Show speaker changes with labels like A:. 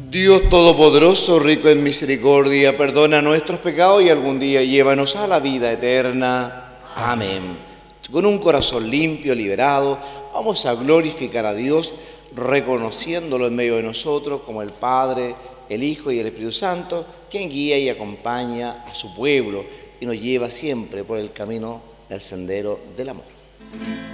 A: Dios Todopoderoso, rico en misericordia, perdona nuestros pecados y algún día llévanos a la vida eterna. Amén. Con un corazón limpio, liberado, vamos a glorificar a Dios, reconociéndolo en medio de nosotros como el Padre, el Hijo y el Espíritu Santo, quien guía y acompaña a su pueblo y nos lleva siempre por el camino del sendero del amor.